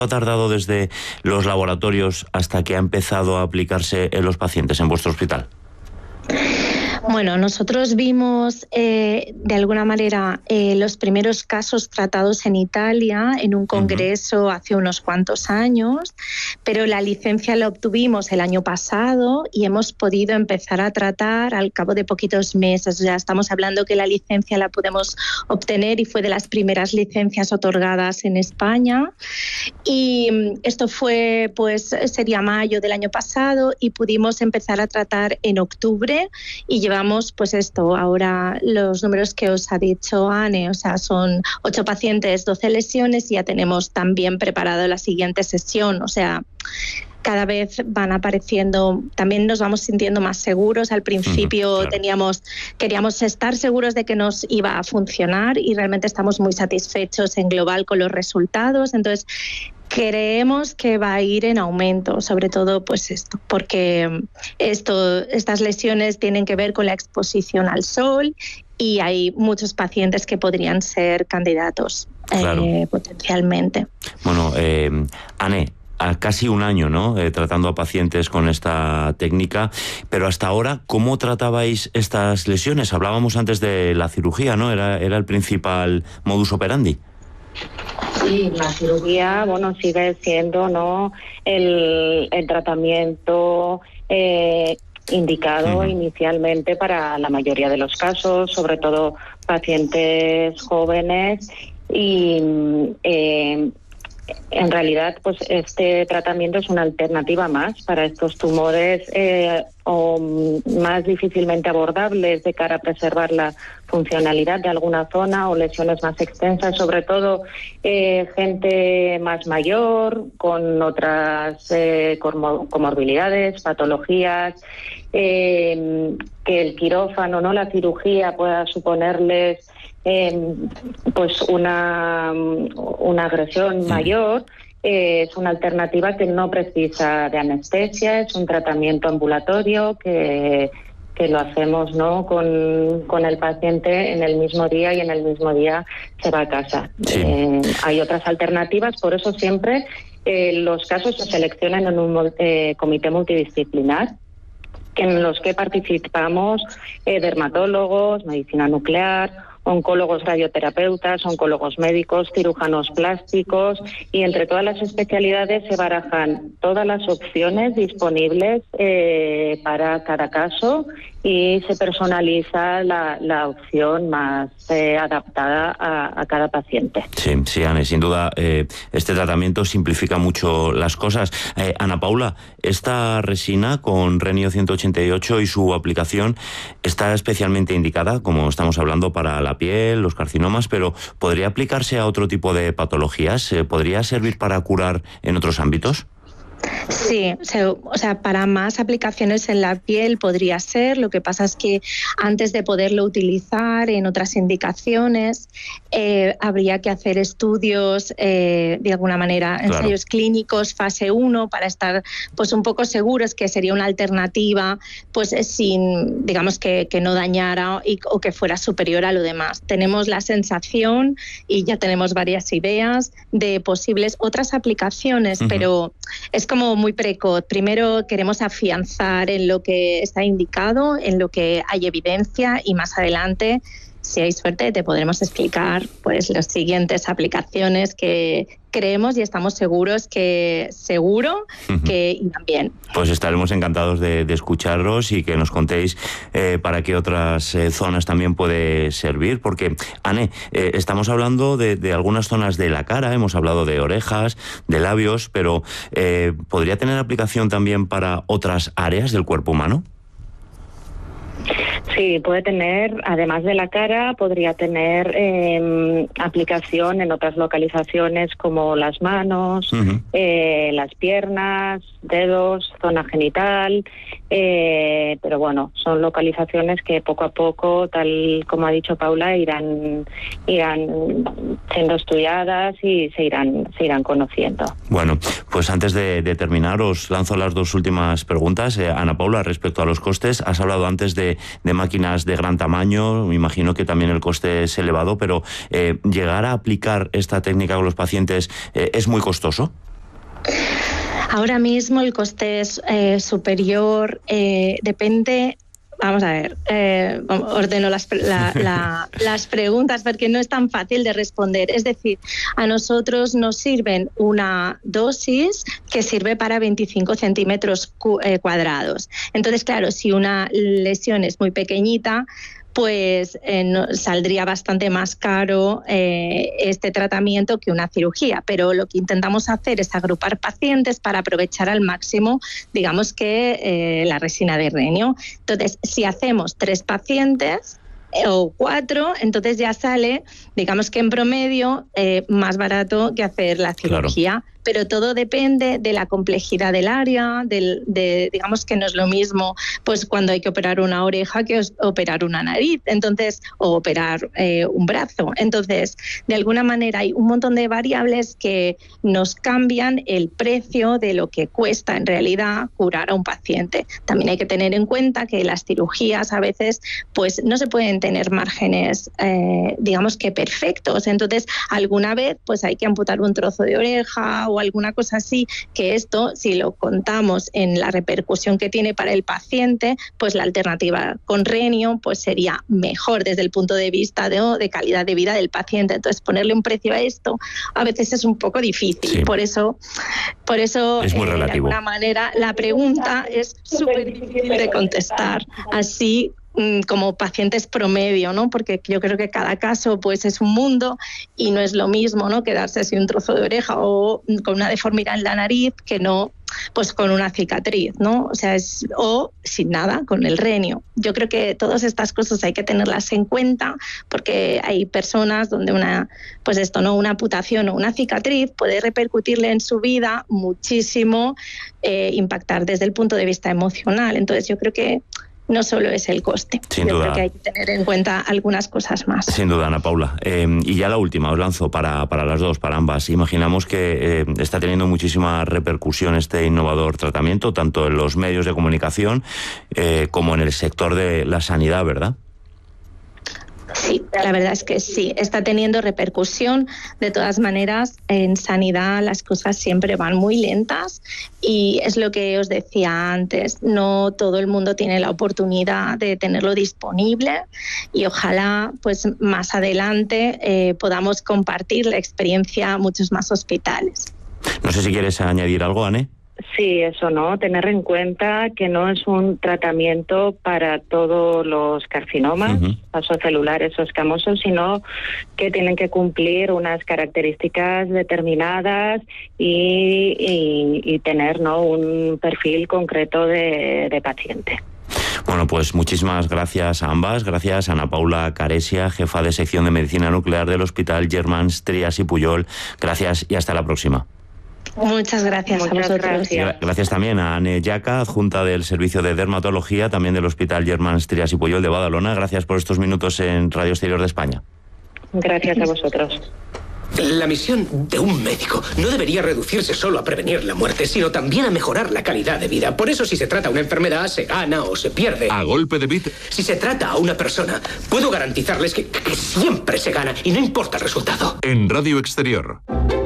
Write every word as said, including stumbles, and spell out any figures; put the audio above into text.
ha tardado desde los laboratorios hasta que ha empezado a aplicarse en los pacientes en vuestro hospital? Bueno, nosotros vimos eh, de alguna manera eh, los primeros casos tratados en Italia en un congreso uh-huh. hace unos cuantos años, pero la licencia la obtuvimos el año pasado y hemos podido empezar a tratar al cabo de poquitos meses. Ya estamos hablando que la licencia la podemos obtener y fue de las primeras licencias otorgadas en España. Y esto fue, pues, sería mayo del año pasado y pudimos empezar a tratar en octubre y llevamos, pues esto, ahora los números que os ha dicho Anne, o sea, son ocho pacientes, doce lesiones y ya tenemos también preparado la siguiente sesión, o sea, cada vez van apareciendo, también nos vamos sintiendo más seguros. Al principio uh-huh, claro. teníamos, queríamos estar seguros de que nos iba a funcionar y realmente estamos muy satisfechos en global con los resultados. Entonces, creemos que va a ir en aumento, sobre todo pues esto, porque esto, estas lesiones tienen que ver con la exposición al sol y hay muchos pacientes que podrían ser candidatos claro. eh, potencialmente. Bueno, eh, Anne, a casi un año, ¿no? Eh, tratando a pacientes con esta técnica, pero hasta ahora, ¿cómo tratabais estas lesiones? Hablábamos antes de la cirugía, ¿no? Era, era el principal modus operandi. Sí, la cirugía, bueno, sigue siendo, ¿no? El, el tratamiento eh, indicado uh-huh. inicialmente para la mayoría de los casos, sobre todo pacientes jóvenes y eh, en realidad, pues este tratamiento es una alternativa más para estos tumores eh, o más difícilmente abordables de cara a preservar la funcionalidad de alguna zona o lesiones más extensas, sobre todo eh, gente más mayor con otras eh, comorbilidades, patologías, eh, que el quirófano, no la cirugía pueda suponerles Eh, pues una, una agresión mayor. Eh, es una alternativa que no precisa de anestesia, es un tratamiento ambulatorio que, que lo hacemos, ¿no? con, con el paciente en el mismo día y en el mismo día se va a casa. Sí. Eh, hay otras alternativas, por eso siempre eh, los casos se seleccionan en un eh, comité multidisciplinar en los que participamos eh, dermatólogos, medicina nuclear, oncólogos radioterapeutas, oncólogos médicos, cirujanos plásticos, y entre todas las especialidades se barajan todas las opciones disponibles eh, para cada caso y se personaliza la, la opción más eh, adaptada a, a cada paciente. Sí, sí, Anne, sin duda eh, este tratamiento simplifica mucho las cosas. Eh, Ana Paula, esta resina con Renio ciento ochenta y ocho y su aplicación está especialmente indicada, como estamos hablando, para la piel, los carcinomas, pero ¿podría aplicarse a otro tipo de patologías? ¿Podría servir para curar en otros ámbitos? Sí, o sea, para más aplicaciones en la piel podría ser. Lo que pasa es que antes de poderlo utilizar en otras indicaciones eh, habría que hacer estudios eh, de alguna manera, claro. ensayos clínicos fase uno para estar pues un poco seguros que sería una alternativa pues sin, digamos que, que no dañara y, o que fuera superior a lo demás. Tenemos la sensación y ya tenemos varias ideas de posibles otras aplicaciones, uh-huh. pero es como muy precoz. Primero queremos afianzar en lo que está indicado, en lo que hay evidencia y más adelante, si hay suerte, te podremos explicar pues las siguientes aplicaciones que creemos y estamos seguros que seguro uh-huh. que irán bien. Pues estaremos encantados de, de escucharos y que nos contéis eh, para qué otras eh, zonas también puede servir, porque, Anne, eh, estamos hablando de, de algunas zonas de la cara, hemos hablado de orejas, de labios, pero eh, ¿podría tener aplicación también para otras áreas del cuerpo humano? Sí, puede tener, además de la cara, podría tener eh, aplicación en otras localizaciones como las manos, uh-huh. eh, las piernas, dedos, zona genital, eh, pero bueno, son localizaciones que poco a poco, tal como ha dicho Paula, irán irán siendo estudiadas y se irán se irán conociendo. Bueno, pues antes de, de terminar, os lanzo las dos últimas preguntas. Eh, Ana Paula, respecto a los costes, has hablado antes de, de máquinas de gran tamaño, me imagino que también el coste es elevado, pero eh, ¿llegar a aplicar esta técnica con los pacientes eh, es muy costoso? Ahora mismo el coste es eh, superior, eh, depende... Vamos a ver, eh, ordeno las, la, la, las preguntas porque no es tan fácil de responder. Es decir, a nosotros nos sirven una dosis que sirve para veinticinco centímetros cu- eh, cuadrados. Entonces, claro, si una lesión es muy pequeñita, pues eh, no, saldría bastante más caro eh, este tratamiento que una cirugía. Pero lo que intentamos hacer es agrupar pacientes para aprovechar al máximo, digamos que eh, la resina de renio. Entonces, si hacemos tres pacientes eh, o cuatro, entonces ya sale, digamos que en promedio, eh, más barato que hacer la cirugía. Claro. Pero todo depende de la complejidad del área, del, de, digamos que no es lo mismo pues cuando hay que operar una oreja que operar una nariz, entonces o operar eh, un brazo. Entonces, de alguna manera hay un montón de variables que nos cambian el precio de lo que cuesta en realidad curar a un paciente. También hay que tener en cuenta que las cirugías a veces pues no se pueden tener márgenes, eh, digamos que perfectos. Entonces, alguna vez pues hay que amputar un trozo de oreja o alguna cosa así, que esto, si lo contamos en la repercusión que tiene para el paciente, pues la alternativa con renio pues sería mejor desde el punto de vista de, de calidad de vida del paciente. Entonces, ponerle un precio a esto a veces es un poco difícil. Sí. Por eso, por eso es muy eh, relativo. De alguna manera, la pregunta es súper difícil de contestar así como pacientes promedio, ¿no? Porque yo creo que cada caso pues es un mundo y no es lo mismo, ¿no? Quedarse sin un trozo de oreja o con una deformidad en la nariz que no pues con una cicatriz, ¿no? O sea, es, o sin nada, con el renio. Yo creo que todas estas cosas hay que tenerlas en cuenta porque hay personas donde una, pues esto, ¿no? Una amputación o una cicatriz puede repercutirle en su vida muchísimo, eh, impactar desde el punto de vista emocional. Entonces yo creo que no solo es el coste. Sin Yo duda. Creo que hay que tener en cuenta algunas cosas más. Sin duda, Ana Paula. Eh, y ya la última, os lanzo para, para las dos, para ambas. Imaginamos que eh, está teniendo muchísima repercusión este innovador tratamiento, tanto en los medios de comunicación eh, como en el sector de la sanidad, ¿verdad? Sí, la verdad es que sí, está teniendo repercusión. De todas maneras, en sanidad las cosas siempre van muy lentas y es lo que os decía antes, no todo el mundo tiene la oportunidad de tenerlo disponible y ojalá pues más adelante eh, podamos compartir la experiencia a muchos más hospitales. No sé si quieres añadir algo, Ane. Sí, eso no, tener en cuenta que no es un tratamiento para todos los carcinomas, uh-huh. vasocelulares o escamosos, sino que tienen que cumplir unas características determinadas y, y, y tener, ¿no?, un perfil concreto de, de paciente. Bueno, pues muchísimas gracias a ambas. Gracias a Ana Paula Caresia, jefa de sección de medicina nuclear del Hospital Germans Trias y Pujol. Gracias y hasta la próxima. Muchas gracias Muchas a vosotros. Gracias. gracias también a Ane Yaca, adjunta del Servicio de Dermatología, también del Hospital Germans Trias y Pujol de Badalona. Gracias por estos minutos en Radio Exterior de España. Gracias a vosotros. La misión de un médico no debería reducirse solo a prevenir la muerte, sino también a mejorar la calidad de vida. Por eso, si se trata una enfermedad, se gana o se pierde. A golpe de bit. Si se trata a una persona, puedo garantizarles que, que siempre se gana y no importa el resultado. En Radio Exterior.